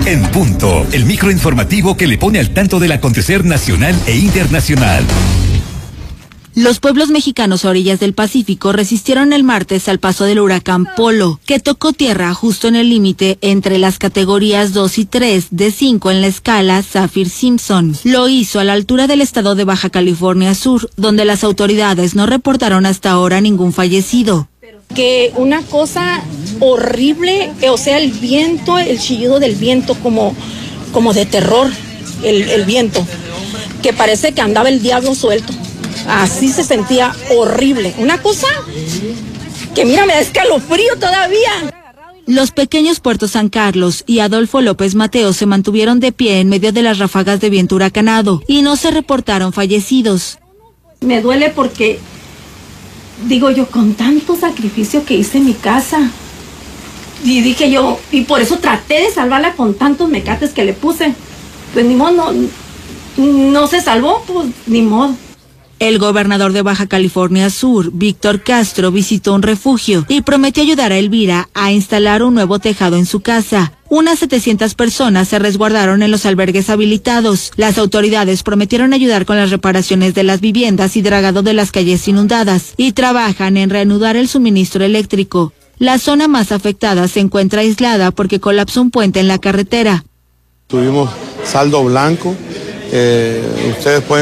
En punto, el microinformativo que le pone al tanto del acontecer nacional e internacional. Los pueblos mexicanos a orillas del Pacífico resistieron el martes al paso del huracán Polo, que tocó tierra justo en el límite entre las categorías 2 y 3 de 5 en la escala Saffir-Simpson. Lo hizo a la altura del estado de Baja California Sur, donde las autoridades no reportaron hasta ahora ningún fallecido. Que una cosa horrible, o sea, el viento, el chillido del viento como de terror, el viento, que parece que andaba el diablo suelto. Así se sentía horrible. Una cosa que mira, me da escalofrío todavía. Los pequeños Puerto San Carlos y Adolfo López Mateos se mantuvieron de pie en medio de las ráfagas de viento huracanado y no se reportaron fallecidos. Me duele porque, digo yo, con tanto sacrificio que hice en mi casa, y dije yo, y por eso traté de salvarla con tantos mecates que le puse. Pues ni modo, no se salvó, pues ni modo. El gobernador de Baja California Sur, Víctor Castro, visitó un refugio y prometió ayudar a Elvira a instalar un nuevo tejado en su casa. Unas 700 personas se resguardaron en los albergues habilitados. Las autoridades prometieron ayudar con las reparaciones de las viviendas y dragado de las calles inundadas y trabajan en reanudar el suministro eléctrico. La zona más afectada se encuentra aislada porque colapsó un puente en la carretera. Tuvimos saldo blanco, ustedes pueden